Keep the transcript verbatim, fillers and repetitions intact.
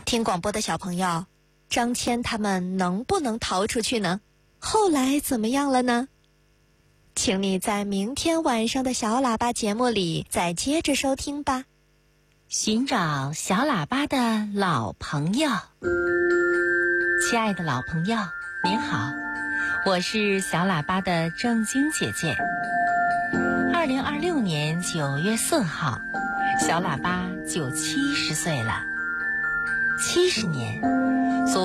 听广播的小朋友，张谦他们能不能逃出去呢？后来怎么样了呢？请你在明天晚上的小喇叭节目里再接着收听吧。 寻找小喇叭的老朋友。亲爱的老朋友，您好，我是小喇叭的正晶姐姐。二零二六年九月四号，小喇叭就七十岁了。七十年，